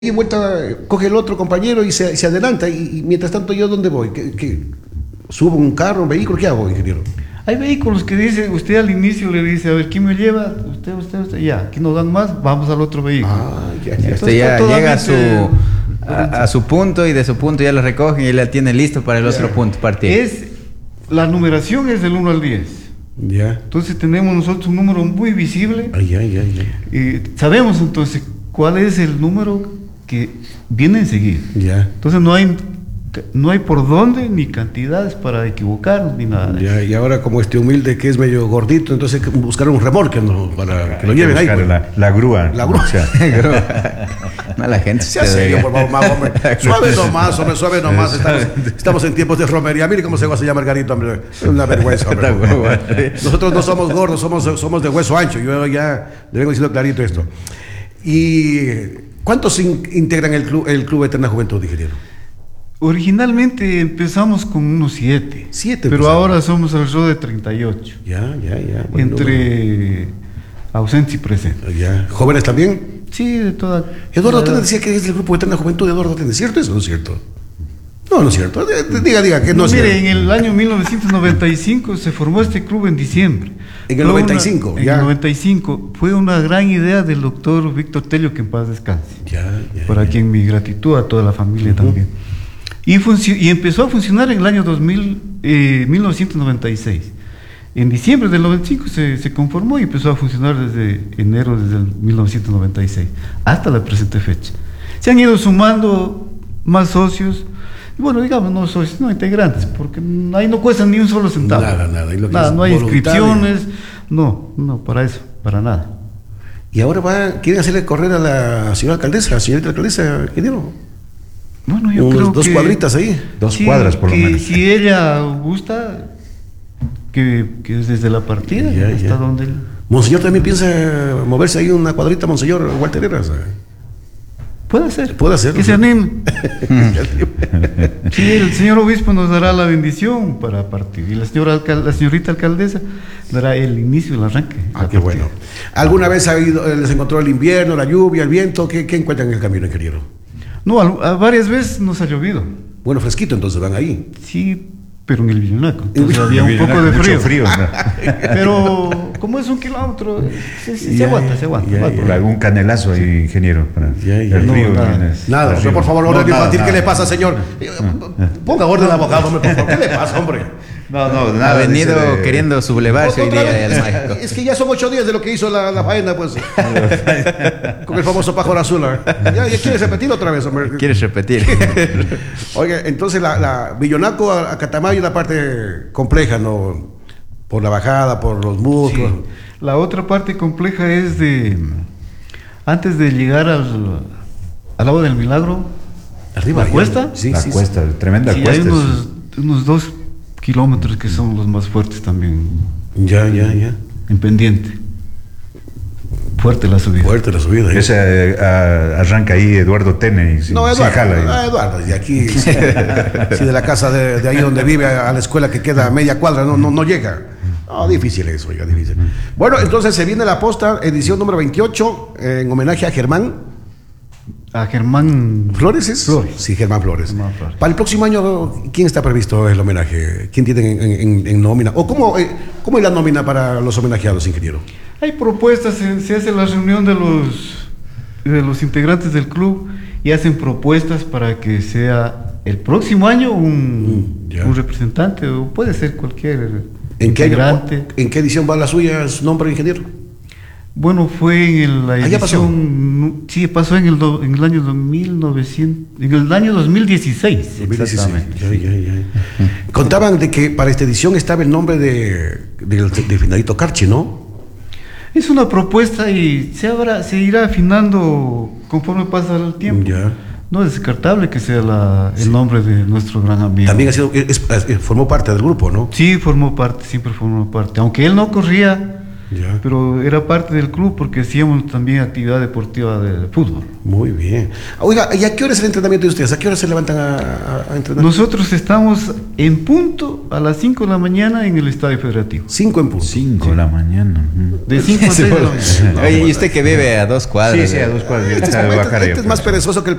Y vuelta, coge el otro compañero y se adelanta. Y mientras tanto, ¿yo dónde voy? ¿Qué subo un carro, un vehículo? ¿Qué hago, ingeniero? Hay vehículos que dice, usted al inicio le dice, a ver, ¿quién me lleva? Usted, ya, aquí nos dan más, vamos al otro vehículo. Usted ya llega a su punto y de su punto ya lo recogen y le tiene listo para el otro punto, partir. La numeración es del 1 al 10. Ya. Entonces tenemos nosotros un número muy visible. Y sabemos entonces cuál es el número que viene enseguida. Ya. Entonces no hay por dónde ni cantidades para equivocarnos ni nada. Ya, y ahora como este humilde que es medio gordito, entonces hay que buscar un remolque, ¿no? Para que lo lleven ahí. Pues. La grúa. La grúa. No, la gente se hace serio, por favor, hombre. Suave nomás. Estamos en tiempos de romería. Mire cómo se llama Margarito, hombre. Es una vergüenza, hombre. Nosotros no somos gordos, somos de hueso ancho. Yo ya le vengo diciendo clarito esto. ¿Y cuántos integran el club Eterna Juventud, ingeniero? Originalmente empezamos con unos 7. 7, pero ahora somos alrededor de 38. Ya. Bueno, entre ausentes y presentes. Ya. ¿Jóvenes también? Sí, de toda. Eduardo Tena decía que es del grupo Eterna Juventud de Eduardo Tena. ¿Es cierto eso o no es cierto? No es cierto. Diga que no es cierto. Mire, en el año 1995 se formó este club en diciembre. En el 95, En el 95 fue una gran idea del doctor Víctor Tello, que en paz descanse. Por quien mi gratitud a toda la familia también. Y empezó a funcionar en el año 1996. En diciembre del 95 se conformó y empezó a funcionar desde enero desde el 1996 hasta la presente fecha. Se han ido sumando más socios. Bueno, digamos, no socios, no integrantes, porque ahí no cuesta ni un solo centavo. Nada. No hay inscripciones, no, para eso, para nada. Y ahora quieren hacerle correr a la señorita alcaldesa, ingeniero. Bueno, yo creo dos cuadritas ahí. 2 cuadras por lo menos. Si ella gusta, que desde la partida hasta donde... Monseñor también piensa moverse ahí una cuadrita, Monseñor Walter Heras. Puede ser. Que ¿no? se anime. Sí, el señor obispo nos dará la bendición para partir. Y la señorita alcaldesa dará el inicio, el arranque. Qué bueno. ¿Alguna vez les encontró el invierno, la lluvia, el viento? ¿Qué encuentran en el camino, ingeniero? No, varias veces nos ha llovido. Bueno, fresquito, entonces van ahí. Sí, pero en el Villonaco. Entonces había un poco de frío. ¿No? Pero como es 1 kilómetro, se aguanta. ¿Algún canelazo ahí, ingeniero? El frío. Nada, por favor, orden infantil. ¿Qué le pasa, señor? Ponga orden al abogado, hombre, por favor. ¿Qué le pasa, hombre? Ha venido queriendo sublevarse hoy día el mágico. Es que ya son 8 días de lo que hizo la faena, pues. Con el famoso pájaro azul. ¿Ya quieres repetir otra vez, hombre? ¿Quieres repetir? Oiga, entonces la Villonaco a Catamayo es la parte compleja, ¿no? Por la bajada, por los musgos. Sí. La otra parte compleja es antes de llegar al Agua del Milagro. Arriba. ¿La cuesta? Sí. Cuesta, tremenda cuesta. Hay unos 2 kilómetros que son los más fuertes también. Ya. En pendiente. Fuerte la subida. Ese arranca ahí Eduardo Tene. Eduardo, y aquí, si de la casa de ahí donde vive a la escuela que queda a media cuadra, no llega. No, difícil eso, oiga, difícil. Bueno, entonces se viene la posta, edición número 28, en homenaje a Germán. ¿A Germán Flores es? Flores. Sí, Germán Flores. Para el próximo año, ¿quién está previsto el homenaje? ¿Quién tiene en nómina? ¿O cómo es la nómina para los homenajeados, ingeniero? Hay propuestas, se hace la reunión de los integrantes del club y hacen propuestas para que sea el próximo año un representante, o puede ser cualquier integrante. ¿En qué edición va la suya, su nombre, ingeniero? Bueno, fue en la edición... pasó? Sí, pasó en el año 2016. Exactamente. Ya. Contaban de que para esta edición estaba el nombre de Finadito Carchi, ¿no? Es una propuesta y se irá afinando conforme pasa el tiempo. Ya. No es descartable que sea el nombre de nuestro gran amigo. También formó parte del grupo, ¿no? Sí, siempre formó parte. Aunque él no corría Ya. Pero era parte del club porque hacíamos también actividad deportiva de fútbol. Muy bien. Oiga, ¿y a qué hora es el entrenamiento de ustedes? ¿A qué hora se levantan a entrenar? Nosotros estamos en punto a las 5 de la mañana en el Estadio Federativo. 5 en punto. 5 de la mañana. De 5 a 6 de la mañana. Oye, y usted que vive a 2 cuadras. Sí, a 2 cuadras. Este es más perezoso que el